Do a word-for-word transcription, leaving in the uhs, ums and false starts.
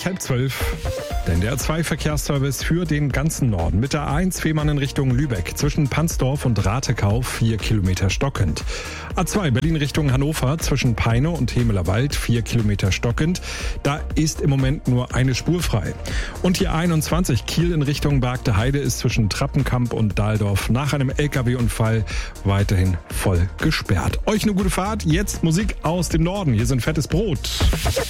halb zwölf. Denn der A zwei Verkehrsservice für den ganzen Norden mit der A eins Fehmarn in Richtung Lübeck zwischen Pansdorf und Rathekau vier Kilometer stockend. A zwei Berlin Richtung Hannover zwischen Peine und Hemeler Wald vier Kilometer stockend. Da ist im Moment nur eine Spur frei. Und die A einundzwanzig Kiel in Richtung Bargte Heide ist zwischen Trappenkamp und Dahldorf nach einem L K W-Unfall weiterhin voll gesperrt. Euch eine gute Fahrt. Jetzt Musik aus dem Norden. Hier sind Fettes Brot.